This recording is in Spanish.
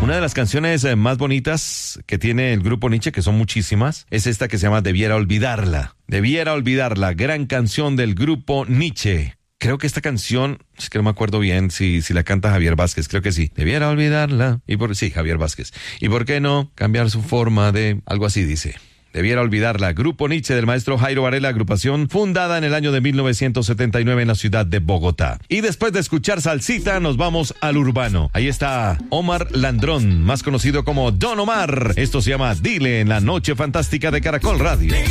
Una de las canciones más bonitas que tiene el grupo Nietzsche, que son muchísimas, es esta que se llama Debiera Olvidarla. Debiera Olvidarla, gran canción del grupo Nietzsche. Creo que esta canción, es que no me acuerdo bien si la canta Javier Vázquez, creo que sí. Debiera olvidarla. Sí, Javier Vázquez. ¿Y por qué no cambiar su forma de algo así dice? Debiera olvidarla. Grupo Nietzsche del maestro Jairo Varela, agrupación fundada en el año de 1979 en la ciudad de Bogotá. Y después de escuchar salsita, nos vamos al urbano. Ahí está Omar Landrón, más conocido como Don Omar. Esto se llama Dile en la Noche Fantástica de Caracol Radio.